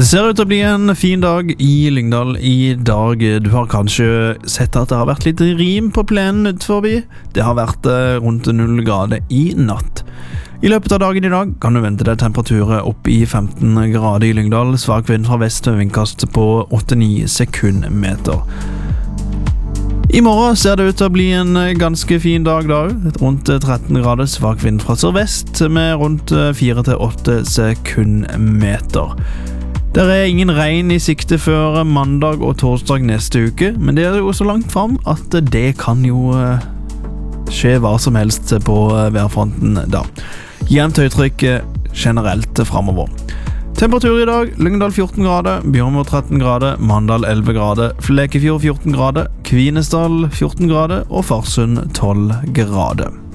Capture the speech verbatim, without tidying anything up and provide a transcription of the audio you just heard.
Det ser ut til å bli en fin dag i Lyngdal i dag. Du har kanskje sett at det har vært litt rim på plenen utforbi. Det har vært rundt null grader i natt. I løpet av dagen i dag kan du vente deg temperaturer opp i femten grader i Lyngdal, svak vind fra vest og vindkast på åtte til ni sekundmeter. I morgen ser det ut til å bli en ganske fin dag da, rundt tretten grader, svak vind fra sørvest med rundt fire til åtte sekundmeter. Det er ingen regn i sikte før mandag og torsdag neste uke, men det er jo så langt frem at det kan jo skje hva som helst på værfronten da. Jevnt høytrykk generelt fremover. Temperatur i dag, Lyngdal fjorten grader, Bjørnmo tretten grader, Mandal elleve grader, Flekefjord fjorten grader, Kvinesdal fjorten grader og Farsund tolv grader.